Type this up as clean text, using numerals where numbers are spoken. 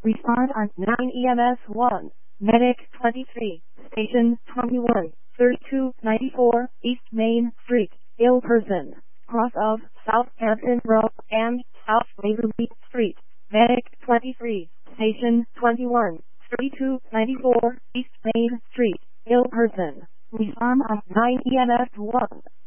Respond on 9 EMS 1. Medic 23. Station 21. 3294 East Main Street. Ill person. Cross of Southampton Road and South Waverly Street. Medic 23. Station 21. 3294 East Main Street. Ill person. Respond on 9 EMS 1.